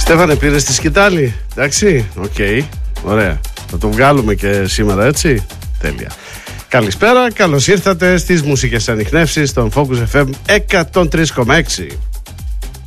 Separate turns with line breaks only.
Στέφανε, πήρες τη σκητάλη? Εντάξει, οκ, ωραία. Θα το βγάλουμε και σήμερα, έτσι. Τέλεια. Καλησπέρα, καλώς ήρθατε στις μουσικές ανιχνεύσεις των Focus FM 103,6.